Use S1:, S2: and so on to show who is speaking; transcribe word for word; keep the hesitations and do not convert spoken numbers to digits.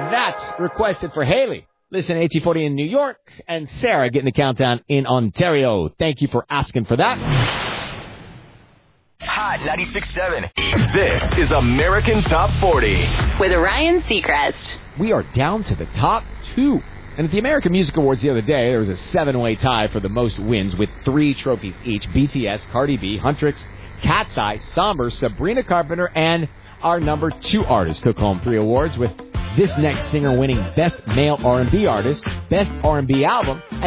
S1: That's requested for Haley. Listen, eighteen forty in New York, and Sarah getting the countdown in Ontario. Thank you for asking for that.
S2: Hot ninety-six point seven. This is American Top forty.
S3: With Ryan Seacrest.
S1: We are down to the top two. And at the American Music Awards the other day, there was a seven-way tie for the most wins with three trophies each. B T S, Cardi B, Huntrix, Cat's Eye, Somber, Sabrina Carpenter, and our number two artist took home three awards, with this next singer winning Best Male R and B Artist, Best R and B Album,